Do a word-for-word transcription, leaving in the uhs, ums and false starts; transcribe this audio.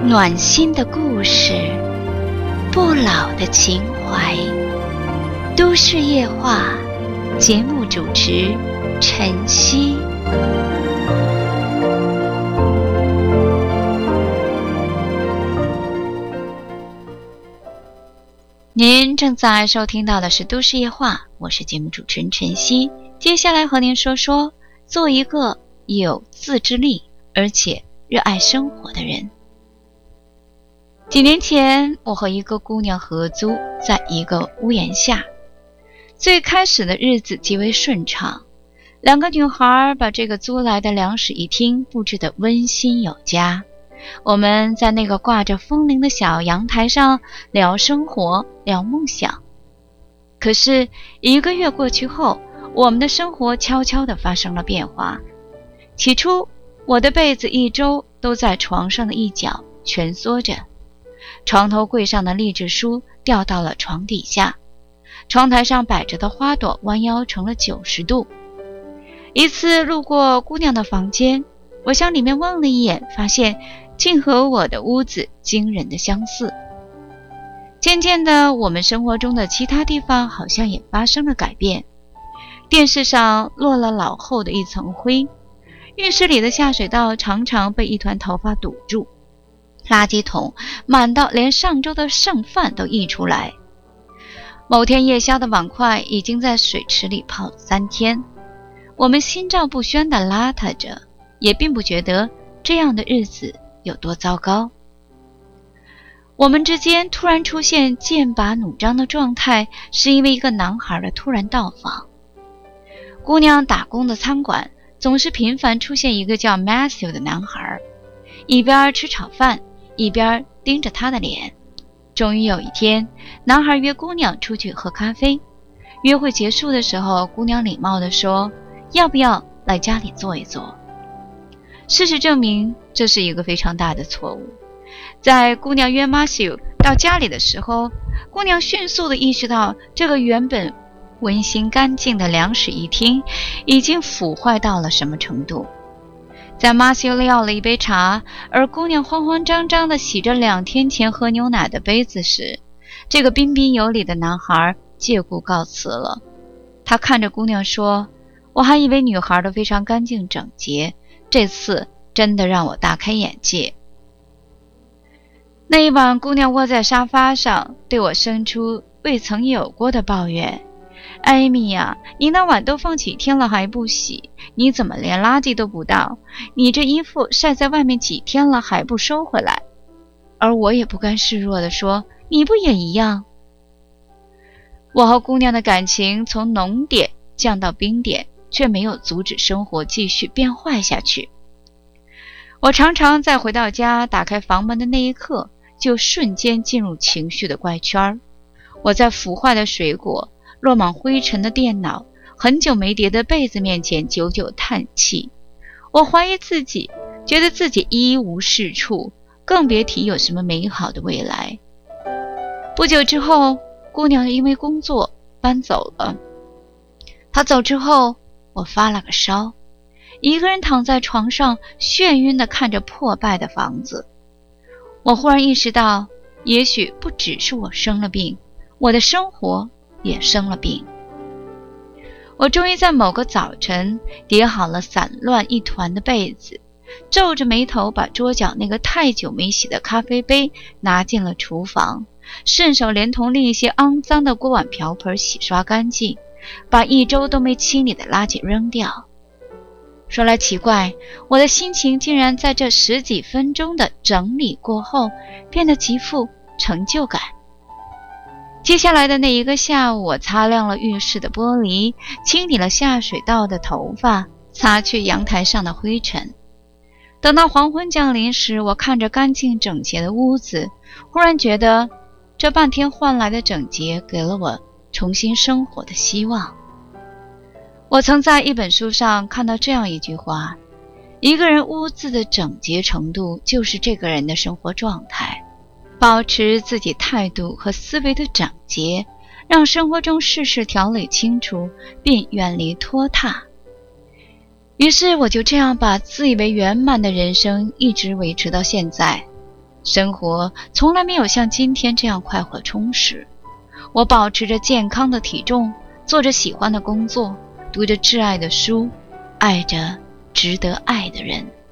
暖心的故事，不老的情怀。都市夜话，节目主持晨曦。您正在收听到的是都市夜话，我是节目主持人晨曦。接下来和您说说做一个有自制力而且热爱生活的人。几年前，我和一个姑娘合租在一个屋檐下，最开始的日子极为顺畅，两个女孩把这个租来的两室一厅布置得温馨有加。我们在那个挂着风铃的小阳台上聊生活，聊梦想。可是一个月过去后，我们的生活悄悄地发生了变化。起初，我的被子一周都在床上的一角蜷缩着，床头柜上的励志书掉到了床底下，窗台上摆着的花朵弯腰成了九十度。一次路过姑娘的房间，我向里面望了一眼，发现竟和我的屋子惊人的相似。渐渐的，我们生活中的其他地方好像也发生了改变。电视上落了老厚的一层灰，浴室里的下水道常常被一团头发堵住，垃圾桶满到连上周的剩饭都溢出来。某天夜宵的碗筷已经在水池里泡了三天，我们心照不宣地邋遢着，也并不觉得这样的日子有多糟糕。我们之间突然出现剑拔弩张的状态，是因为一个男孩的突然到访。姑娘打工的餐馆总是频繁出现一个叫 Matthew 的男孩，一边吃炒饭，一边盯着他的脸。终于有一天，男孩约姑娘出去喝咖啡。约会结束的时候，姑娘礼貌地说，要不要来家里坐一坐。事实证明，这是一个非常大的错误。在姑娘约 Matthew 到家里的时候，姑娘迅速地意识到，这个原本温馨干净的两室一厅已经腐坏到了什么程度。在 Matthew 要了一杯茶，而姑娘慌慌张张地洗着两天前喝牛奶的杯子时，这个彬彬有礼的男孩借故告辞了。他看着姑娘说，我还以为女孩都非常干净整洁，这次真的让我大开眼界。那一晚，姑娘窝在沙发上，对我生出未曾有过的抱怨。艾米呀，你那碗都放几天了还不洗，你怎么连垃圾都不倒？你这衣服晒在外面几天了还不收回来？而我也不甘示弱地说，你不也一样？我和姑娘的感情从浓点降到冰点，却没有阻止生活继续变坏下去。我常常在回到家打开房门的那一刻，就瞬间进入情绪的怪圈。我在腐坏的水果，落满灰尘的电脑，很久没叠的被子面前久久叹气。我怀疑自己，觉得自己一无是处，更别提有什么美好的未来。不久之后，姑娘因为工作搬走了。她走之后，我发了个烧，一个人躺在床上，眩晕地看着破败的房子。我忽然意识到，也许不只是我生了病，我的生活也生了病。我终于在某个早晨叠好了散乱一团的被子，皱着眉头把桌角那个太久没洗的咖啡杯拿进了厨房，顺手连同另一些肮脏的锅碗瓢盆洗刷干净，把一周都没清理的垃圾扔掉。说来奇怪，我的心情竟然在这十几分钟的整理过后变得极富成就感。接下来的那一个下午，我擦亮了浴室的玻璃，清理了下水道的头发，擦去阳台上的灰尘。等到黄昏降临时，我看着干净整洁的屋子，忽然觉得这半天换来的整洁给了我重新生活的希望。我曾在一本书上看到这样一句话，一个人屋子的整洁程度就是这个人的生活状态。保持自己态度和思维的整洁，让生活中事事条理清楚，并远离拖沓。于是我就这样把自以为圆满的人生一直维持到现在。 生活从来没有像今天这样快活充实。我保持着健康的体重，做着喜欢的工作，读着挚爱的书，爱着值得爱的人。